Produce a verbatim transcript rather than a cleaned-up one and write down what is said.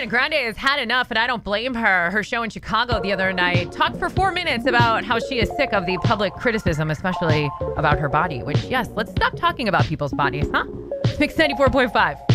Ariana Grande has had enough, and I don't blame her. Her show in Chicago the other night talked for four minutes about how she is sick of the public criticism, especially about her body, which, yes, let's stop talking about people's bodies, huh? Mix ninety-four point five.